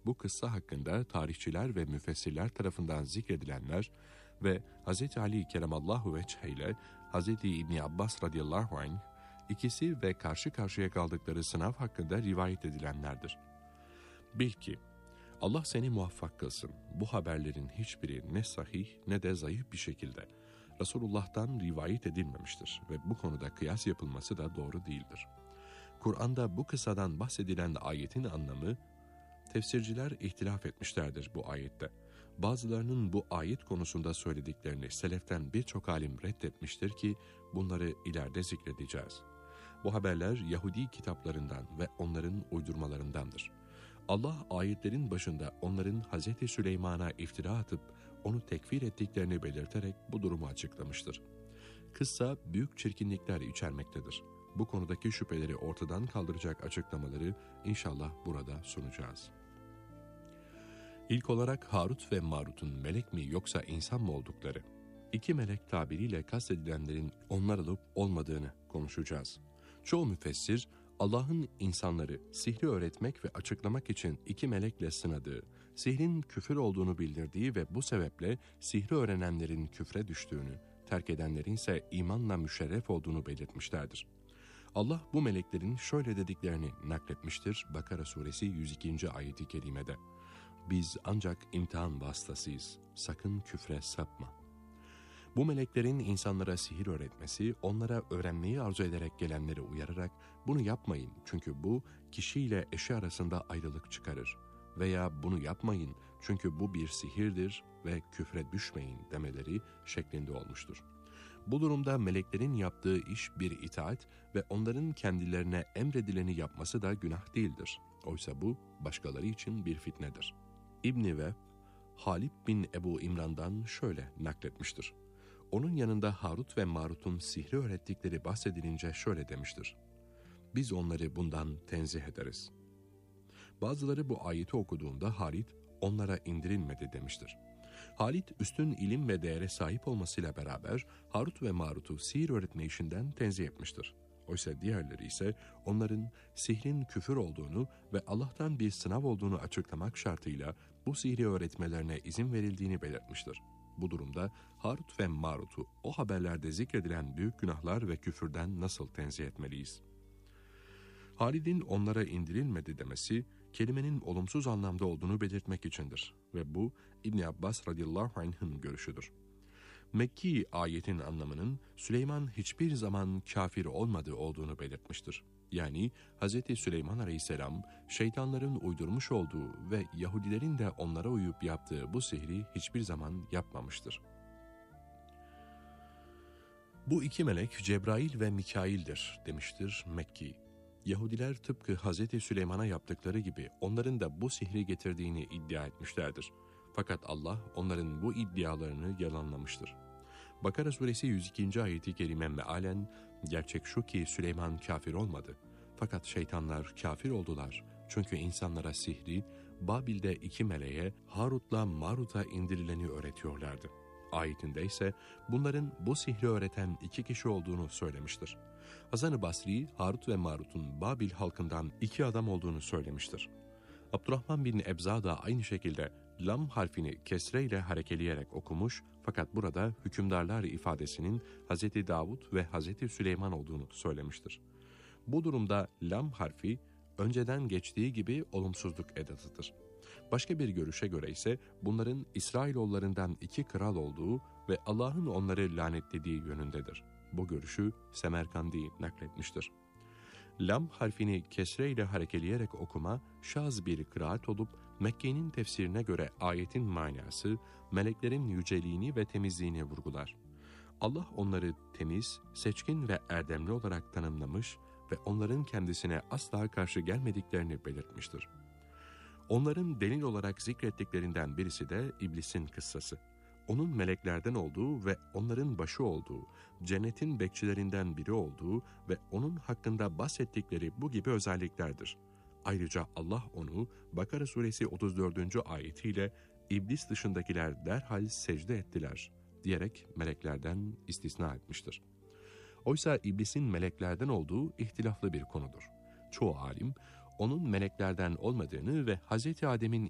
bu kıssa hakkında tarihçiler ve müfessirler tarafından zikredilenler ve Hz. Ali keremallahu vechhe ile Hz. İbni Abbas radıyallahu anh ikisi ve karşı karşıya kaldıkları sınav hakkında rivayet edilenlerdir. Bil ki Allah seni muvaffak kılsın. Bu haberlerin hiçbiri ne sahih ne de zayıf bir şekilde Resulullah'tan rivayet edilmemiştir ve bu konuda kıyas yapılması da doğru değildir. Kur'an'da bu kıssadan bahsedilen ayetin anlamı, tefsirciler ihtilaf etmişlerdir bu ayette. Bazılarının bu ayet konusunda söylediklerini seleften birçok alim reddetmiştir ki bunları ileride zikredeceğiz. Bu haberler Yahudi kitaplarından ve onların uydurmalarındandır. Allah ayetlerin başında onların Hz. Süleyman'a iftira atıp onu tekfir ettiklerini belirterek bu durumu açıklamıştır. Kıssa büyük çirkinlikler içermektedir. Bu konudaki şüpheleri ortadan kaldıracak açıklamaları inşallah burada sunacağız. İlk olarak Harut ve Marut'un melek mi yoksa insan mı oldukları, iki melek tabiriyle kastedilenlerin onlar olup olmadığını konuşacağız. Çoğu müfessir, Allah'ın insanları sihri öğretmek ve açıklamak için iki melekle sınadığı, sihrin küfür olduğunu bildirdiği ve bu sebeple sihri öğrenenlerin küfre düştüğünü, terk edenlerin ise imanla müşerref olduğunu belirtmişlerdir. Allah bu meleklerin şöyle dediklerini nakletmiştir Bakara suresi 102. ayeti kerimede. Biz ancak imtihan vasıtasıyız, sakın küfre sapma. Bu meleklerin insanlara sihir öğretmesi, onlara öğrenmeyi arzu ederek gelenleri uyararak bunu yapmayın çünkü bu kişiyle eşi arasında ayrılık çıkarır veya bunu yapmayın çünkü bu bir sihirdir ve küfre düşmeyin demeleri şeklinde olmuştur. Bu durumda meleklerin yaptığı iş bir itaat ve onların kendilerine emredileni yapması da günah değildir. Oysa bu başkaları için bir fitnedir. İbn-i Vehb, Halid bin Ebu İmran'dan şöyle nakletmiştir. Onun yanında Harut ve Marut'un sihri öğrettikleri bahsedilince şöyle demiştir. Biz onları bundan tenzih ederiz. Bazıları bu ayeti okuduğunda Halid onlara indirilmedi demiştir. Halid üstün ilim ve değere sahip olmasıyla beraber Harut ve Marut'u sihir öğretme işinden tenzih etmiştir. Oysa diğerleri ise onların sihrin küfür olduğunu ve Allah'tan bir sınav olduğunu açıklamak şartıyla bu sihri öğretmelerine izin verildiğini belirtmiştir. Bu durumda Harut ve Marut'u o haberlerde zikredilen büyük günahlar ve küfürden nasıl tenzih etmeliyiz? Halid'in onlara indirilmedi demesi, kelimenin olumsuz anlamda olduğunu belirtmek içindir ve bu İbn Abbas radıyallahu anh'ın görüşüdür. Mekki ayetin anlamının Süleyman hiçbir zaman kafir olmadığı olduğunu belirtmiştir. Yani Hz. Süleyman aleyhisselam şeytanların uydurmuş olduğu ve Yahudilerin de onlara uyup yaptığı bu sihri hiçbir zaman yapmamıştır. Bu iki melek Cebrail ve Mikail'dir demiştir Mekki. Yahudiler tıpkı Hz. Süleyman'a yaptıkları gibi onların da bu sihri getirdiğini iddia etmişlerdir. Fakat Allah onların bu iddialarını yalanlamıştır. Bakara suresi 102. ayeti kerime mealen, gerçek şu ki Süleyman kafir olmadı. Fakat şeytanlar kafir oldular. Çünkü insanlara sihri, Babil'de iki meleğe Harut'la Marut'a indirileni öğretiyorlardı. Ayetinde ise bunların bu sihri öğreten iki kişi olduğunu söylemiştir. Hasan-ı Basri, Harut ve Marut'un Babil halkından iki adam olduğunu söylemiştir. Abdurrahman bin Ebza da aynı şekilde lam harfini kesreyle harekeleyerek okumuş fakat burada hükümdarlar ifadesinin Hz. Davud ve Hz. Süleyman olduğunu söylemiştir. Bu durumda lam harfi önceden geçtiği gibi olumsuzluk edatıdır. Başka bir görüşe göre ise bunların İsrailoğullarından iki kral olduğu ve Allah'ın onları lanetlediği yönündedir. Bu görüşü Semerkandi nakletmiştir. Lam harfini kesreyle harekeleyerek okuma şaz bir kıraat olup Mekke'nin tefsirine göre ayetin manası meleklerin yüceliğini ve temizliğini vurgular. Allah onları temiz, seçkin ve erdemli olarak tanımlamış ve onların kendisine asla karşı gelmediklerini belirtmiştir. Onların delil olarak zikrettiklerinden birisi de İblis'in kıssası. Onun meleklerden olduğu ve onların başı olduğu, cennetin bekçilerinden biri olduğu ve onun hakkında bahsettikleri bu gibi özelliklerdir. Ayrıca Allah onu Bakara suresi 34. ayetiyle İblis dışındakiler derhal secde ettiler diyerek meleklerden istisna etmiştir. Oysa İblis'in meleklerden olduğu ihtilaflı bir konudur. Çoğu alim onun meleklerden olmadığını ve Hz. Adem'in